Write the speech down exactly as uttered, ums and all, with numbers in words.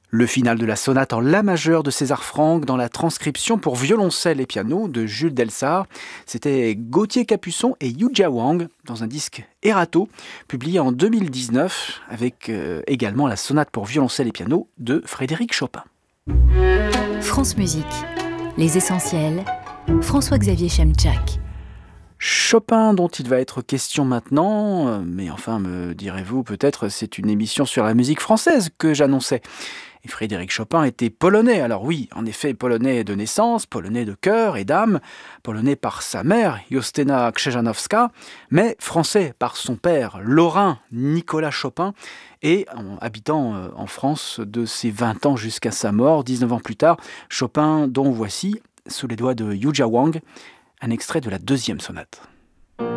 Le final de la sonate en la majeure de César Franck dans la transcription pour violoncelle et piano de Jules Delsart. C'était Gauthier Capuçon et Yujia Wang dans un disque Erato, publié en deux mille dix-neuf, avec euh, également la sonate pour violoncelle et piano de Frédéric Chopin. France Musique, les essentiels, François-Xavier Chemchak. Chopin dont il va être question maintenant, mais enfin me direz-vous peut-être c'est une émission sur la musique française que j'annonçais. Et Frédéric Chopin était polonais, alors oui, en effet polonais de naissance, polonais de cœur et d'âme, polonais par sa mère, Justyna Krzyżanowska, mais français par son père, lorrain Nicolas Chopin, et en habitant en France de ses vingt ans jusqu'à sa mort, dix-neuf ans plus tard, Chopin dont voici, sous les doigts de Yujia Wang, un extrait de la deuxième sonate.